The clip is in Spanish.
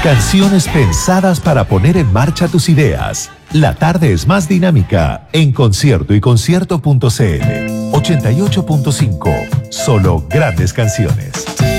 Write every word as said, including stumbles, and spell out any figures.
Canciones pensadas para poner en marcha tus ideas. La tarde es más dinámica en Concierto y Concierto punto c l. ochenta y ocho punto cinco. Solo grandes canciones.